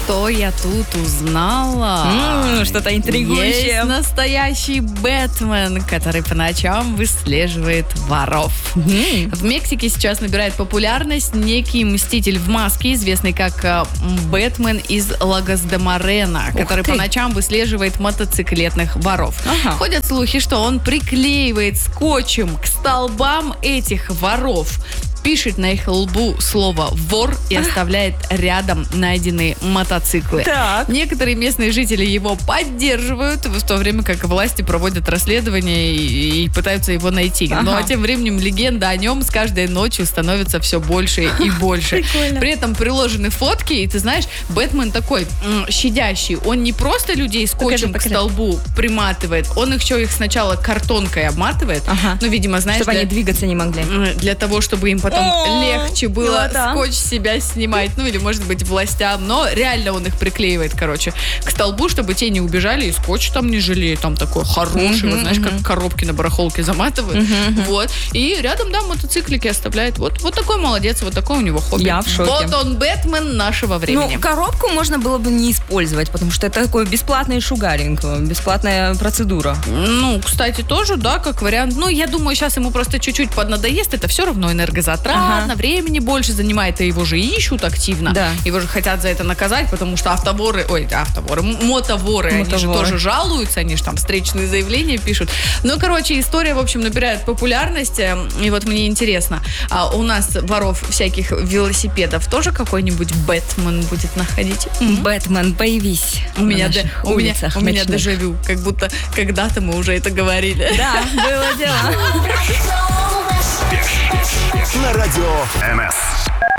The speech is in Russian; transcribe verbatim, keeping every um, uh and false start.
что я тут узнала? М-м, что-то интригующее. Есть настоящий Бэтмен, который по ночам выслеживает воров. Mm. В Мексике сейчас набирает популярность некий мститель в маске, известный как э, Бэтмен из Лагос-де-Морено, который ты. по ночам выслеживает мотоциклетных воров. Ага. Ходят слухи, что он приклеивает скотчем к столбам этих воров, пишет на их лбу слово «вор» и оставляет рядом найденные мотоциклы. Так. Некоторые местные жители его поддерживают, в то время как власти проводят расследование и, и пытаются его найти. Ага. Ну а тем временем легенда о нем с каждой ночью становится все больше и больше. Прикольно. При этом приложены фотки, и ты знаешь, Бэтмен такой м, щадящий. Он не просто людей скотчем Покажи, к покажи. столбу приматывает, он еще их сначала картонкой обматывает. Ага. Ну, видимо, знаешь, Чтобы для- они двигаться не могли. М, для того, чтобы им потом О, легче было милота. скотч с себя снимать, ну или, может быть, властям, но реально он их приклеивает, короче, к столбу, чтобы те не убежали, и скотч там не жалеет, там такой хороший, Мгм, вот знаешь, мгм. как коробки на барахолке заматывают, Мгм, мгм. вот, и рядом, да, мотоциклики оставляет, вот, вот такой молодец, вот такое у него хобби. Я в шоке. Вот он Бэтмен нашего времени. Ну, коробку можно было бы не использовать, потому что это такой бесплатный шугаринг, бесплатная процедура. Ну, кстати, тоже, да, как вариант. Ну, я думаю, сейчас ему просто чуть-чуть поднадоест. Это все равно энергозатратно, Ага. времени больше занимает, и его же ищут активно. Да. Его же хотят за это наказать, потому что автоворы, ой, автоворы, м- мотоворы, они же Мотоворы. тоже жалуются, они же там встречные заявления пишут. Ну, короче, история, в общем, набирает популярность. э, И вот мне интересно, а у нас воров всяких велосипедов тоже какой-нибудь Бэтмен будет находить? М? Бэтмен, появись У меня, на да- наших у меня, улицах у меня ночных. дежавю, как будто когда-то мы уже это говорили. Да, было дело. На радио эн эс.